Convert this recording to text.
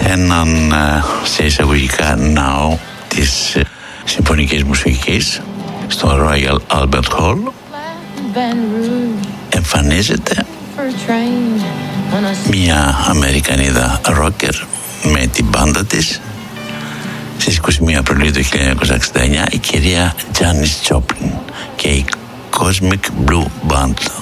έναν σε εισαγωγικά ναό της συμφωνικής μουσικής στο Royal Albert Hall εμφανίζεται μια Αμερικανίδα ρόκερ με την μπάντα της στις 21 Απριλίου του 1969, η κυρία Janis Joplin και η Cosmic Blue Band.